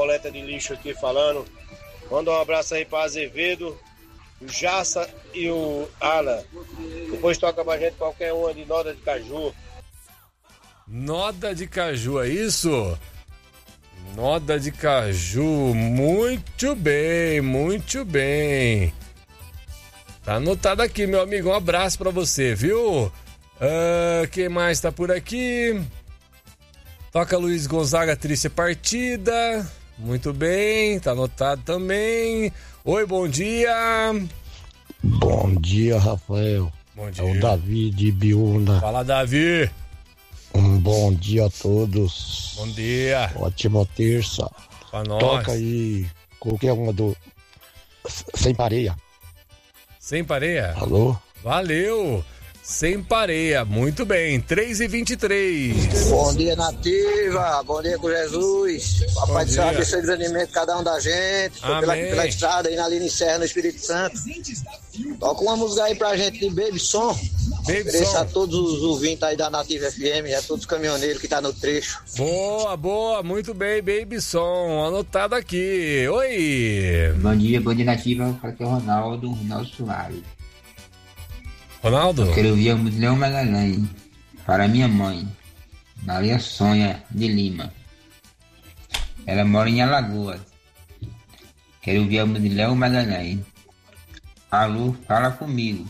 coleta de lixo aqui falando. Manda um abraço aí para Azevedo, o Jassa e o Alan. Depois toca pra gente qualquer uma de Noda de Caju. Noda de Caju, é isso? Noda de Caju, muito bem, muito bem. Tá anotado aqui, meu amigo, um abraço pra você, viu? Quem mais tá por aqui? Toca Luiz Gonzaga, Triste Partida. Muito bem, tá anotado também. Oi, bom dia. Bom dia, Rafael. Bom dia. É o Davi de Biúna. Fala, Davi. Um bom dia a todos. Bom dia. Ótima terça. Pra nós. Toca aí qualquer uma do Sem Pareia. Sem Pareia? Alô? Valeu. Sem Pareia, muito bem, 3h23. Bom dia, Nativa, bom dia com Jesus. Papai do céu abençoe grandemente cada um da gente. Tô pela estrada aí na linha Serra, no Espírito Santo. Toca uma música aí pra gente de Baby Som. Ofereço a todos os ouvintes aí da Nativa FM, a todos os caminhoneiros que tá no trecho. Boa, boa, muito bem, Baby Som, anotado aqui. Oi. Bom dia, Nativa, aqui é o Ronaldo Soares. Ronaldo? Eu quero ouvir a música Leão Magalhães para minha mãe, Maria Sônia de Lima. Ela mora em Alagoas. Quero ouvir a música Leão Magalhães. Alô, fala comigo.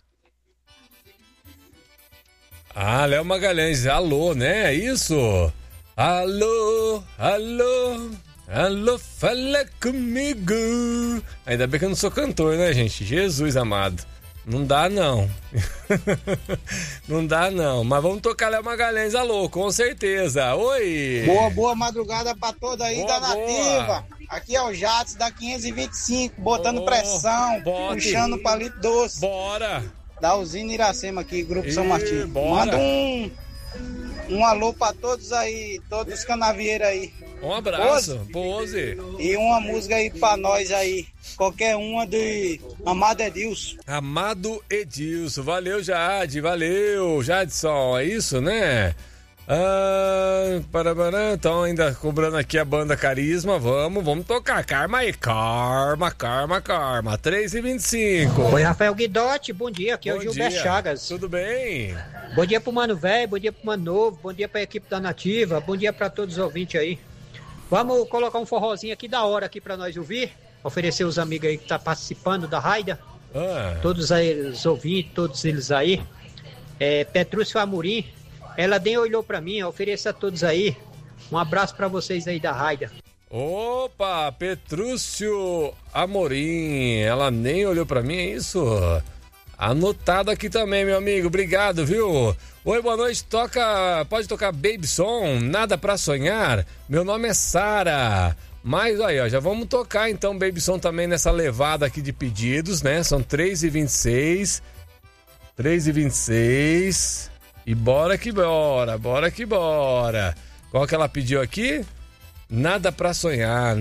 Ah, Léo Magalhães, alô, né? É isso? Alô, alô, alô, fala comigo. Ainda bem que eu não sou cantor, né, gente? Jesus amado. Não dá, não. Não dá, não. Mas vamos tocar Léo Magalhães, alô, com certeza. Oi! Boa madrugada pra toda aí da Nativa. Aqui é o Jatos da 525, botando pressão, puxando o palito doce. Bora! Da usina Iracema aqui, Grupo São Martinho. Manda um alô pra todos aí, todos os canavieiros aí. Um abraço, Pose. E uma música aí pra nós aí. Qualquer uma de Amado Edilson. Amado Edilson. Valeu, Jade. Valeu, Jadson. É isso, né? Então, ainda cobrando aqui a banda Carisma. Vamos tocar. Karma aí. Karma. 3h25. Oi, Rafael Guidotti. Bom dia. Aqui é o Gilberto Chagas. Tudo bem? Bom dia pro Mano Velho. Bom dia pro Mano Novo. Bom dia pra equipe da Nativa. Bom dia pra todos os ouvintes aí. Vamos colocar um forrozinho aqui da hora aqui pra nós ouvir. Oferecer os amigos aí que tá participando da Raida. Todos aí, os ouvintes, todos eles aí. Petrúcio Amorim. Ela nem olhou pra mim, ofereço a todos aí. Um abraço pra vocês aí da Raida. Opa, Petrúcio Amorim. Ela nem olhou pra mim, é isso? Anotado aqui também, meu amigo. Obrigado, viu? Oi, boa noite. Pode tocar Baby Som, Nada Pra Sonhar? Meu nome é Sara. Mas aí, ó, já vamos tocar então Baby Som também nessa levada aqui de pedidos, né? São 3h26. 3h26. E bora que bora. Qual que ela pediu aqui? Nada Pra Sonhar.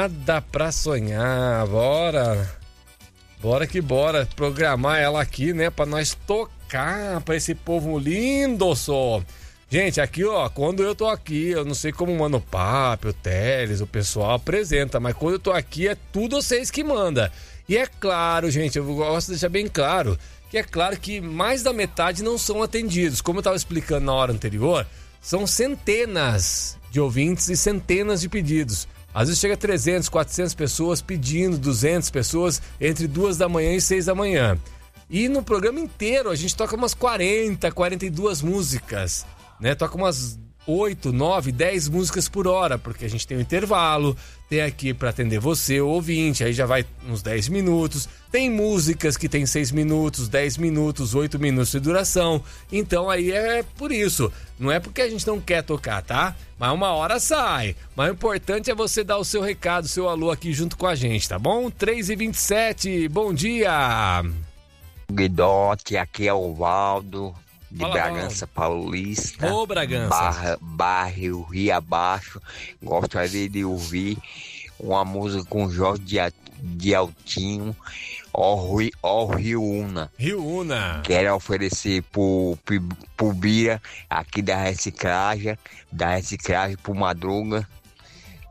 Bora que bora. Programar ela aqui, né? Pra nós tocar pra esse povo lindo, só. Gente, aqui, ó, quando eu tô aqui, eu não sei como o Mano Papo, o Teles, o pessoal apresenta, mas quando eu tô aqui é tudo vocês que mandam. E é claro, gente, eu gosto de deixar bem claro, que é claro que mais da metade não são atendidos. Como eu tava explicando na hora anterior, são centenas de ouvintes e centenas de pedidos. Às vezes chega a 300, 400 pessoas pedindo, 200 pessoas entre 2 da manhã e 6 da manhã. E no programa inteiro a gente toca umas 40, 42 músicas, né? Toca umas 8, 9, 10 músicas por hora, porque a gente tem um intervalo, tem aqui para atender você, o ouvinte, aí já vai uns 10 minutos. Tem músicas que tem 6 minutos, 10 minutos, 8 minutos de duração. Então aí é por isso. Não é porque a gente não quer tocar, tá? Mas uma hora sai. Mas o importante é você dar o seu recado, o seu alô aqui junto com a gente, tá bom? 3h27, bom dia! Guidotti, aqui é o Valdo, de Fala, Bragança Paulista. Ô, Bragança. Bairro Rio Abaixo. Gostaria de ouvir uma música com Jorge de Altinho, Ó Rio Una. Rio Una. Quero oferecer pro Bia, aqui da reciclagem pro Madruga.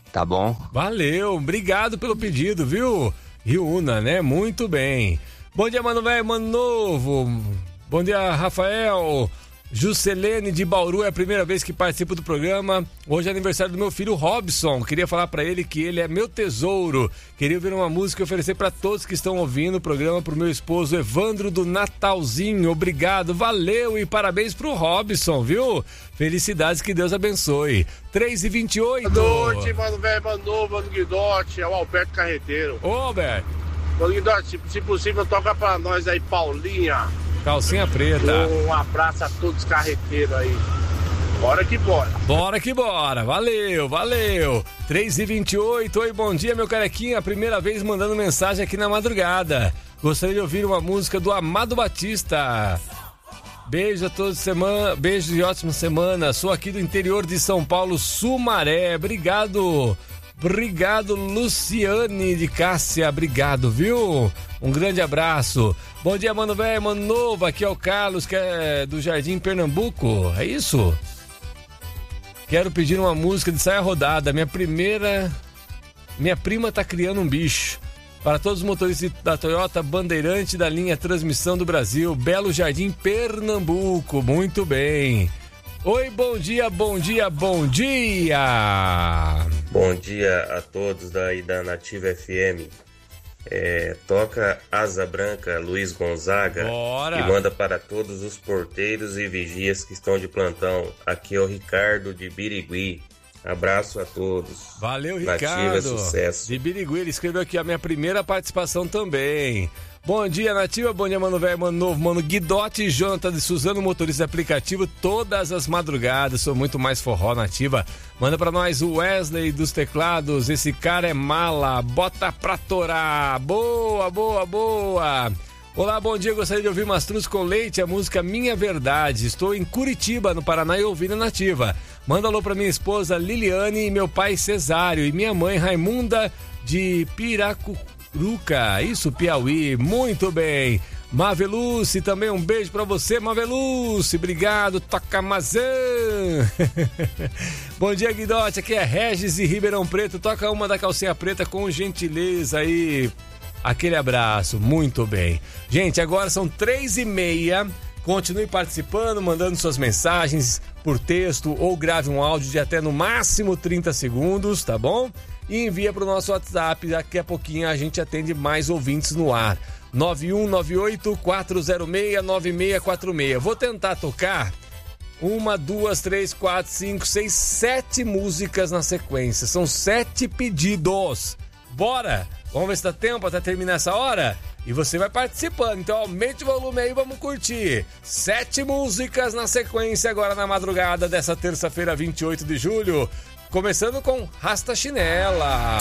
tá bom? Valeu, obrigado pelo pedido, viu? Riuna, né? Muito bem. Bom dia, mano velho, mano novo. Bom dia, Rafael. Juscelene de Bauru, é a primeira vez que participo do programa. Hoje é aniversário do meu filho Robson. Queria falar pra ele que ele é meu tesouro. Queria ouvir uma música e oferecer pra todos que estão ouvindo o programa, pro meu esposo Evandro do Natalzinho. Obrigado, valeu e parabéns pro Robson, viu? Felicidades, que Deus abençoe. 3h28. Boa noite, mano velho, mano novo, mano Guidote. É o Alberto Carreteiro. Ô, Alberto. Mano Guidote, se possível, toca pra nós aí, Paulinha. Calcinha preta. Um abraço a todos os carreteiros aí. Bora que bora. Bora que bora. Valeu, valeu. 3h28. Oi, bom dia, meu carequinha. Primeira vez mandando mensagem aqui na madrugada. Gostaria de ouvir uma música do Amado Batista. Beijo a todos, beijo e ótima semana. Sou aqui do interior de São Paulo, Sumaré. Obrigado. Obrigado, Luciane de Cássia. Obrigado, viu? Um grande abraço. Bom dia, mano velho, mano novo. Aqui é o Carlos, que é do Jardim Pernambuco. É isso? Quero pedir uma música de saia rodada. Minha prima tá criando um bicho. Para todos os motoristas da Toyota Bandeirante da linha Transmissão do Brasil. Belo Jardim, Pernambuco. Muito bem. Oi, bom dia, bom dia, bom dia. Bom dia a todos da Nativa FM. Toca Asa Branca, Luiz Gonzaga. Bora. E manda para todos os porteiros e vigias que estão de plantão. Aqui é o Ricardo de Birigui. Abraço a todos. Valeu, Ricardo. Nativa é sucesso. De Birigui, ele escreveu aqui a minha primeira participação também. Bom dia, Nativa, bom dia, mano velho, mano novo, mano Guidote e Jonathan de Suzano, motorista de aplicativo, todas as madrugadas, sou muito mais forró, Nativa. Manda pra nós o Wesley dos teclados, esse cara é mala, bota pra torar, boa, boa, boa. Olá, bom dia, gostaria de ouvir Mastruz com Leite, a música Minha Verdade. Estou em Curitiba, no Paraná, e ouvindo a Nativa. Manda alô pra minha esposa Liliane e meu pai Cesário e minha mãe Raimunda de Piracuruca, isso, Piauí, muito bem. Maveluce, também um beijo pra você, Maveluce, obrigado, toca Mazan. Bom dia, Guidote, aqui é Regis e Ribeirão Preto, toca uma da calcinha preta com gentileza aí. Aquele abraço, muito bem. Gente, agora são 3h30. Continue participando, mandando suas mensagens por texto ou grave um áudio de até no máximo 30 segundos, tá bom? E envia para o nosso WhatsApp, daqui a pouquinho a gente atende mais ouvintes no ar. 9198-406-9646. Vou tentar tocar 1, 2, 3, 4, 5, 6, 7 músicas na sequência. São 7 pedidos. Bora! Vamos ver se dá tempo até terminar essa hora? E você vai participando, então aumente o volume aí, vamos curtir. 7 músicas na sequência agora na madrugada dessa terça-feira, 28 de julho. Começando com Rasta Chinela.